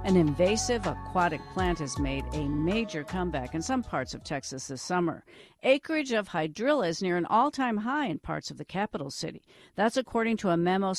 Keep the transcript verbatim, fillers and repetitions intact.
An invasive aquatic plant has made a major comeback in some parts of Texas this summer. Acreage of hydrilla is near an all-time high in parts of the capital city. That's according to a memo